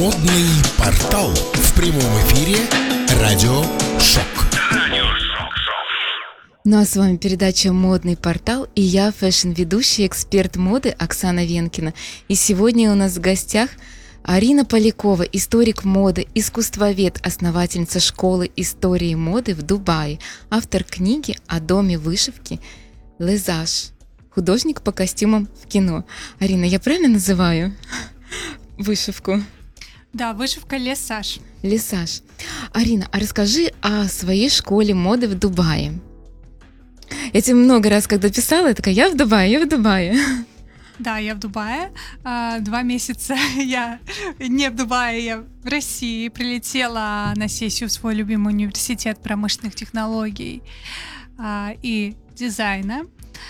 Модный портал. В прямом эфире Радио Шок. Ну а с вами передача «Модный портал» и я, фэшн-ведущая, эксперт моды Оксана Венкина. И сегодня у нас в гостях Арина Полякова, историк моды, искусствовед, основательница школы истории моды в Дубае, автор книги о доме вышивки «Лезаж», художник по костюмам в кино. Арина, я правильно называю вышивку? Да, вышивка «Лесаж». «Лесаж». Арина, а расскажи о своей школе моды в Дубае. Я тебе много раз, когда писала, я такая, я в Дубае. Да, я в Дубае. 2 месяца я не в Дубае, я в России. Прилетела на сессию в свой любимый университет промышленных технологий и дизайна.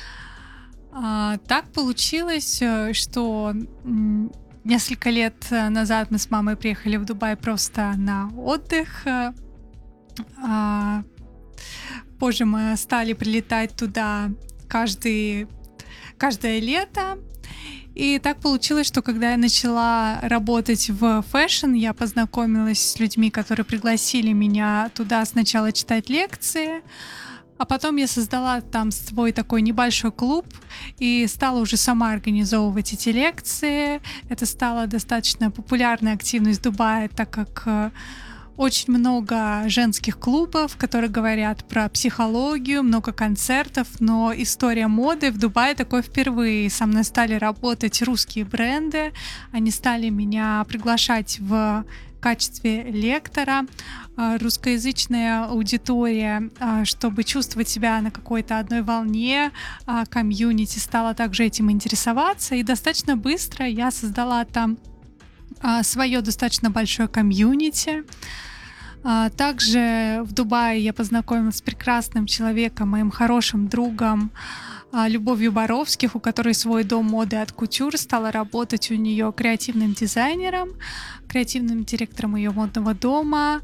Так получилось, что несколько лет назад мы с мамой приехали в Дубай просто на отдых. Позже мы стали прилетать туда каждое лето. И так получилось, что когда я начала работать в фэшн, я познакомилась с людьми, которые пригласили меня туда сначала читать лекции, а потом я создала там свой такой небольшой клуб и стала уже сама организовывать эти лекции. Это стала достаточно популярная активность в Дубае, так как очень много женских клубов, которые говорят про психологию, много концертов, но история моды в Дубае такой впервые. Со мной стали работать русские бренды, они стали меня приглашать в качестве лектора, русскоязычная аудитория, чтобы чувствовать себя на какой-то одной волне, комьюнити стала также этим интересоваться, и достаточно быстро я создала там свое достаточно большое комьюнити. Также в Дубае я познакомилась с прекрасным человеком, моим хорошим другом Любовью Боровских, у которой свой дом моды от кутюр, стала работать у нее креативным дизайнером, креативным директором ее модного дома,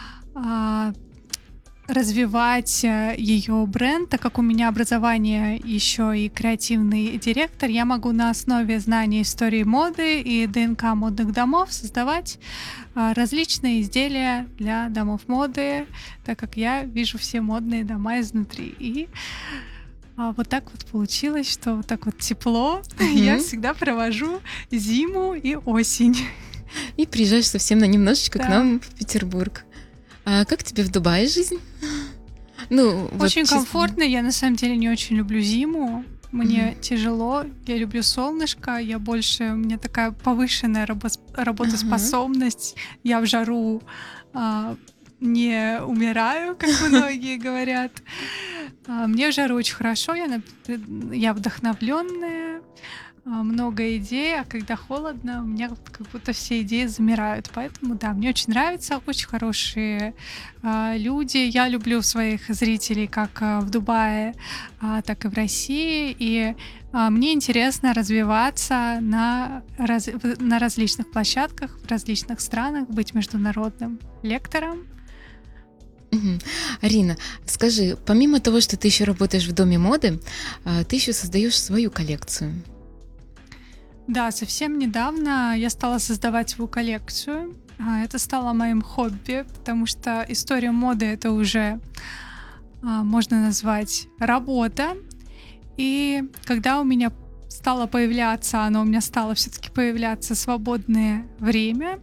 развивать ее бренд. Так как у меня образование еще и креативный директор, я могу на основе знаний истории моды и ДНК модных домов создавать различные изделия для домов моды, так как я вижу все модные дома изнутри. И вот так вот получилось, что вот так вот тепло я всегда провожу зиму и осень. И приезжаешь совсем на немножечко к нам в Петербург. А как тебе в Дубае жизнь? Очень комфортно. Я на самом деле не очень люблю зиму. Мне тяжело. Я люблю солнышко. У меня такая повышенная работоспособность. Я в жару не умираю, как многие говорят. Мне в жару очень хорошо. Я вдохновленная. Много идей, а когда холодно, у меня как будто все идеи замирают. Поэтому, да, мне очень нравится, очень хорошие люди. Я люблю своих зрителей как в Дубае, так и в России. И мне интересно развиваться на различных площадках, в различных странах, быть международным лектором. Арина, скажи, помимо того, что ты еще работаешь в доме моды, ты еще создаешь свою коллекцию. Да, совсем недавно я стала создавать свою коллекцию. Это стало моим хобби, потому что история моды — это уже можно назвать работа. И когда у меня стало все-таки появляться свободное время,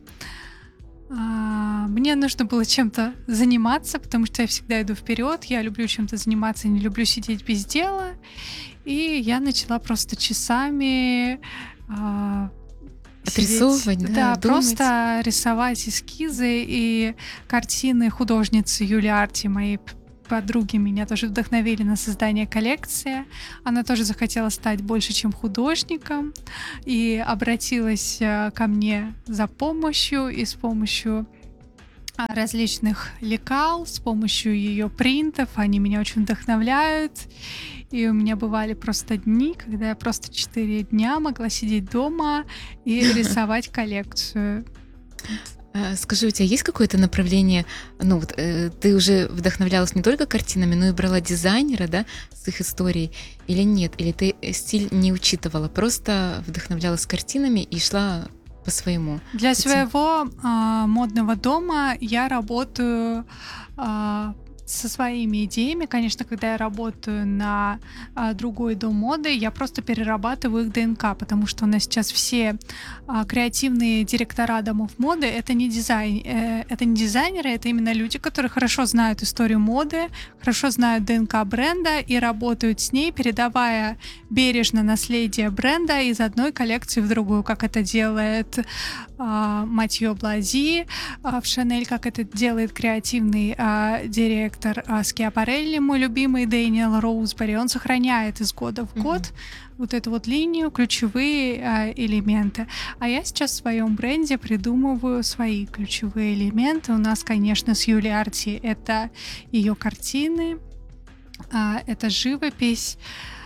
мне нужно было чем-то заниматься, потому что я всегда иду вперед, я люблю чем-то заниматься, не люблю сидеть без дела. И я начала просто часами отрисовывать, думать. Просто рисовать эскизы и картины художницы Юлии Арти, моей подруги, меня тоже вдохновили на создание коллекции. Она тоже захотела стать больше, чем художником, и обратилась ко мне за помощью, и с помощью различных лекал, с помощью ее принтов. Они меня очень вдохновляют. И у меня бывали просто дни, когда я просто 4 дня могла сидеть дома и рисовать коллекцию. Скажи, у тебя есть какое-то направление? Ты уже вдохновлялась не только картинами, но и брала дизайнера, да, с их историей, или нет? Или ты стиль не учитывала, просто вдохновлялась картинами и шла по-своему? Для этим? своего модного дома я работаю со своими идеями. Конечно, когда я работаю на другой дом моды, я просто перерабатываю их ДНК, потому что у нас сейчас все креативные директора домов моды это не дизайнеры, это именно люди, которые хорошо знают историю моды, хорошо знают ДНК бренда и работают с ней, передавая бережно наследие бренда из одной коллекции в другую, как это делает Матьё Блази в Шанель, как это делает креативный директор Скиапарелли, мой любимый Дэниел Роузбери. Он сохраняет из года в год вот эту вот линию, ключевые элементы. А я сейчас в своем бренде придумываю свои ключевые элементы. У нас, конечно, с Юлией Арти это ее картины, это живопись.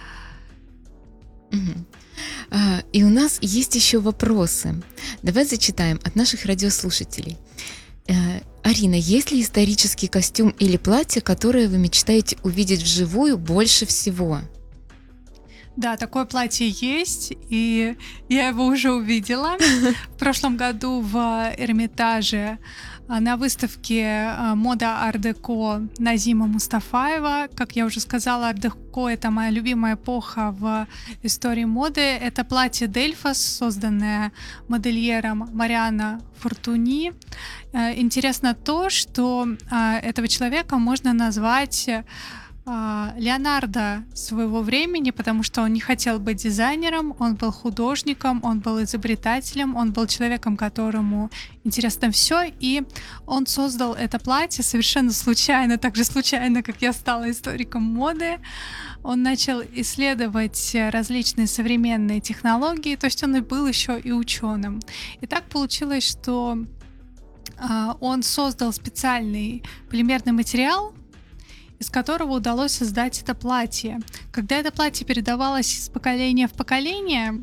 И у нас есть еще вопросы. Давай зачитаем от наших радиослушателей. Арина, есть ли исторический костюм или платье, которое вы мечтаете увидеть вживую больше всего? Да, такое платье есть, и я его уже увидела. В прошлом году в Эрмитаже на выставке мода ар-деко Назима Мустафаева. Как я уже сказала, ар-деко — это моя любимая эпоха в истории моды. Это платье Дельфас, созданное модельером Мариано Фортуни. Интересно то, что этого человека можно назвать Леонардо своего времени, потому что он не хотел быть дизайнером, он был художником, он был изобретателем, он был человеком, которому интересно все, и он создал это платье совершенно случайно, так же случайно, как я стала историком моды. Он начал исследовать различные современные технологии, то есть он и был еще и ученым. И так получилось, что он создал специальный полимерный материал, из которого удалось создать это платье. Когда это платье передавалось из поколения в поколение,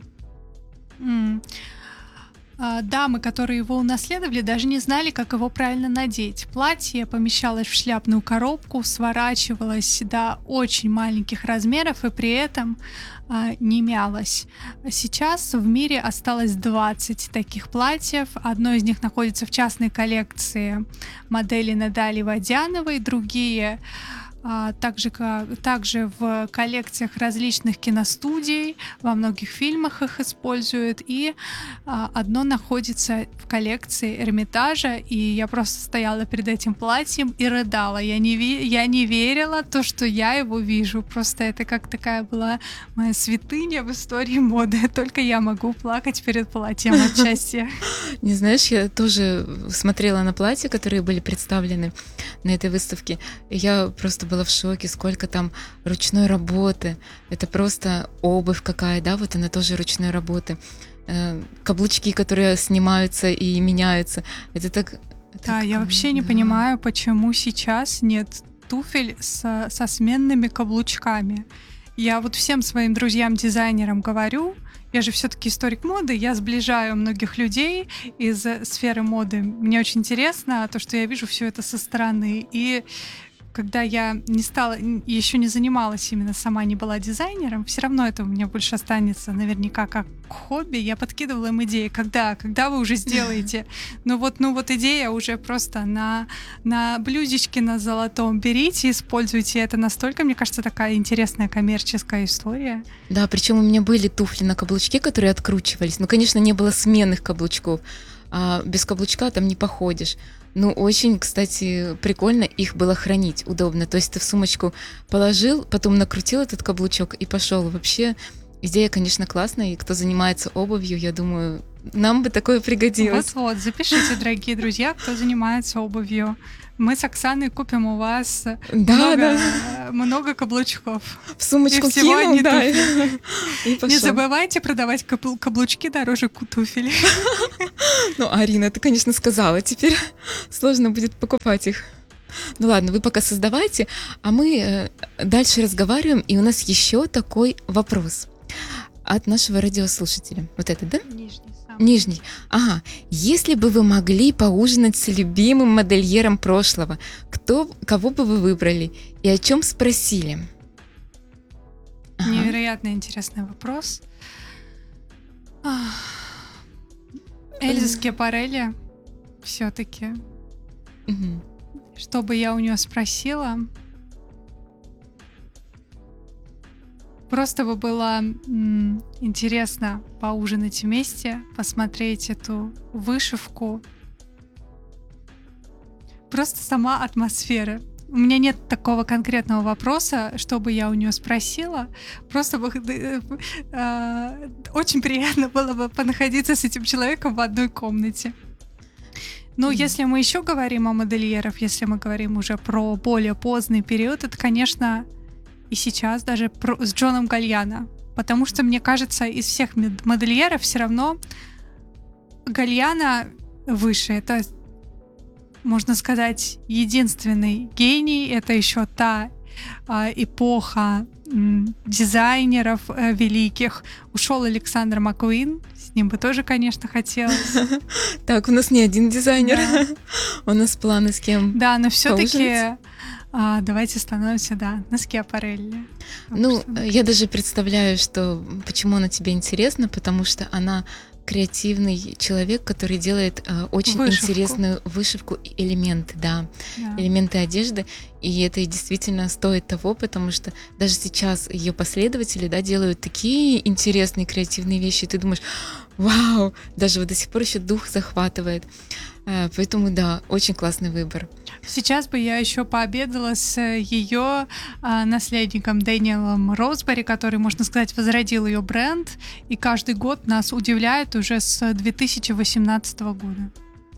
дамы, которые его унаследовали, даже не знали, как его правильно надеть. Платье помещалось в шляпную коробку, сворачивалось до очень маленьких размеров и при этом не мялось. Сейчас в мире осталось 20 таких платьев. Одно из них находится в частной коллекции модели Надали Водяновой, другие также в коллекциях различных киностудий, во многих фильмах их используют, и одно находится в коллекции Эрмитажа, и я просто стояла перед этим платьем и рыдала. Я не верила то, что я его вижу, просто это как такая была моя святыня в истории моды, только я могу плакать перед платьем от счастья. Не знаешь, я тоже смотрела на платья, которые были представлены на этой выставке, и я просто была в шоке, сколько там ручной работы. Это просто обувь какая, да, вот она тоже ручной работы. Каблучки, которые снимаются и меняются. Это так... Да, я вообще не понимаю, почему сейчас нет туфель со сменными каблучками. Я вот всем своим друзьям-дизайнерам говорю, я же все-таки историк моды, я сближаю многих людей из сферы моды. Мне очень интересно то, что я вижу все это со стороны. И когда я еще не занималась именно сама, не была дизайнером, все равно это у меня больше останется наверняка как хобби. Я подкидывала им идеи, когда вы уже сделаете. Ну вот идея уже просто на блюдечке на золотом берите, используйте. Это настолько, мне кажется, такая интересная коммерческая история. Да, причем у меня были туфли на каблучке, которые откручивались. Ну, конечно, не было сменных каблучков. А без каблучка там не походишь. Ну, очень, кстати, прикольно их было хранить, удобно. То есть ты в сумочку положил, потом накрутил этот каблучок и пошел. Вообще идея, конечно, классная, и кто занимается обувью, я думаю, нам бы такое пригодилось. Вот, запишите, дорогие друзья, кто занимается обувью. Мы с Оксаной купим у вас много каблучков. В сумочку кинул, да, и пошел. Не забывайте продавать каблучки дороже туфель. Ну, Арина, ты, конечно, сказала, теперь сложно будет покупать их. Ну ладно, вы пока создавайте, а мы дальше разговариваем, и у нас еще такой вопрос от нашего радиослушателя. Вот это, да? Нижний. Ага. Если бы вы могли поужинать с любимым модельером прошлого, кого бы вы выбрали и о чем спросили? Невероятно интересный вопрос. Эльза Скиапарелли все-таки. Мгм. Что бы я у нее спросила? Просто бы было интересно поужинать вместе, посмотреть эту вышивку. Просто сама атмосфера. У меня нет такого конкретного вопроса, что бы я у нее спросила. Просто бы очень приятно было бы понаходиться с этим человеком в одной комнате. Ну, если мы еще говорим о модельерах, если мы говорим уже про более поздний период, это, конечно, и сейчас даже с Джоном Гальяно. Потому что, мне кажется, из всех модельеров все равно Гальяно выше. Это, можно сказать, единственный гений. Это еще та эпоха дизайнеров великих. Ушел Александр Маккуин. С ним бы тоже, конечно, хотелось. Так, у нас не один дизайнер. Да. У нас планы с кем. Да, но все-таки поужинать. давайте становимся, на Скиапарелли. Ну, я даже представляю, что почему она тебе интересна, потому что она креативный человек, который делает очень Вышивку. интересную вышивку и элементы, да, элементы одежды, и это и действительно стоит того, потому что даже сейчас ее последователи, да, делают такие интересные креативные вещи, и ты думаешь, вау, даже вот до сих пор еще дух захватывает. Поэтому, да, очень классный выбор. Сейчас бы я еще пообедала с ее наследником Дэниелом Роузбери, который, можно сказать, возродил ее бренд, и каждый год нас удивляет уже с 2018 года.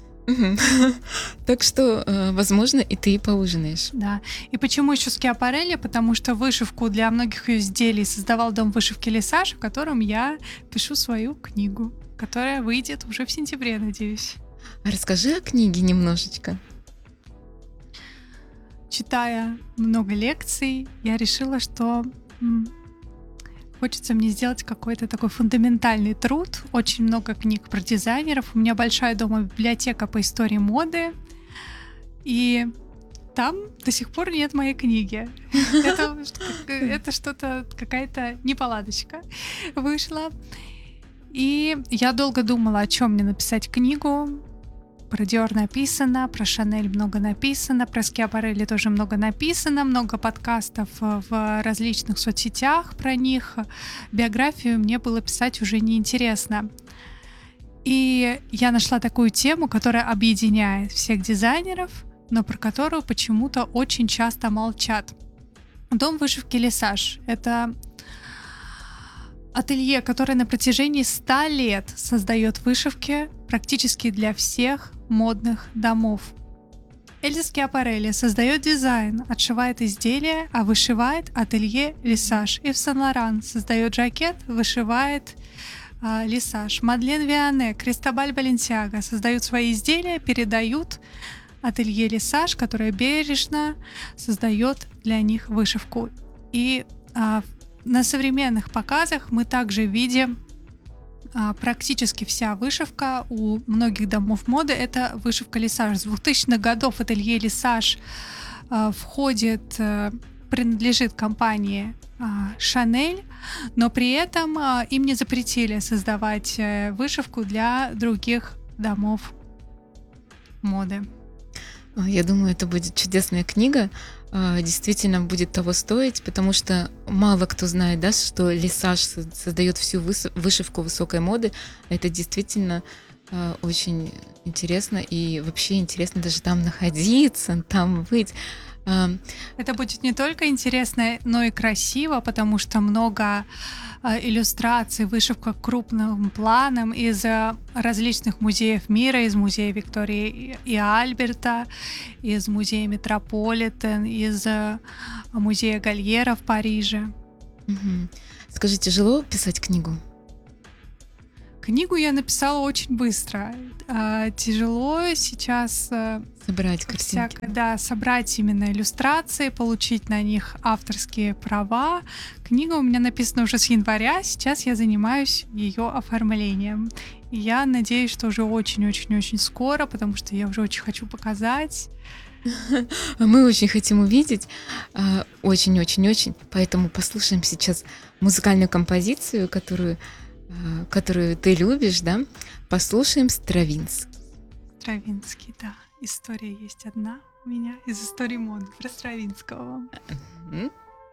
Так что, возможно, и ты поужинаешь. Да. И почему еще Скиапарелли? Потому что вышивку для многих ее изделий создавал дом вышивки Лесаж, в котором я пишу свою книгу, которая выйдет уже в сентябре, надеюсь. А расскажи о книге немножечко. Читая много лекций, я решила, что хочется мне сделать какой-то такой фундаментальный труд. Очень много книг про дизайнеров. У меня большая дома библиотека по истории моды. И там до сих пор нет моей книги. Это что-то, какая-то неполадочка вышла. И я долго думала, о чем мне написать книгу. Про Dior написано, про Шанель много написано, про Скиапарелли тоже много написано, много подкастов в различных соцсетях про них. Биографию мне было писать уже неинтересно. И я нашла такую тему, которая объединяет всех дизайнеров, но про которую почему-то очень часто молчат. Дом вышивки Лесаж — это ателье, которое на протяжении 100 лет создает вышивки практически для всех модных домов. Эльза Скиапарелли создает дизайн, отшивает изделия, а вышивает ателье Лесаж. Ив Сен-Лоран создает жакет, вышивает Лесаж. Мадлен Виане, Кристобаль Баленсиаго создают свои изделия, передают ателье Лесаж, которое бережно создает для них вышивку. И на современных показах мы также видим практически вся вышивка у многих домов моды — это вышивка Лесаж. С 2000-х годов ателье Лесаж принадлежит компании Шанель, но при этом им не запретили создавать вышивку для других домов моды. Я думаю, это будет чудесная книга. Действительно будет того стоить, потому что мало кто знает, да, что Лесаж создает всю вышивку высокой моды. Это действительно очень интересно, и вообще интересно даже там находиться, там быть. Это будет не только интересно, но и красиво, потому что много иллюстраций, вышивка крупным планом из различных музеев мира, из музея Виктории и Альберта, из музея Метрополитен, из музея Гальера в Париже. Скажи, тяжело писать книгу? Книгу я написала очень быстро. Тяжело сейчас собрать картинки. Собрать именно иллюстрации, получить на них авторские права. Книга у меня написана уже с января, сейчас я занимаюсь ее оформлением. И я надеюсь, что уже очень-очень-очень скоро, потому что я уже очень хочу показать. Мы очень хотим увидеть, очень-очень-очень, поэтому послушаем сейчас музыкальную композицию, которую которую ты любишь, да, послушаем Стравинский. Стравинский, да. История есть одна у меня из истории моды про Стравинского. Мгм.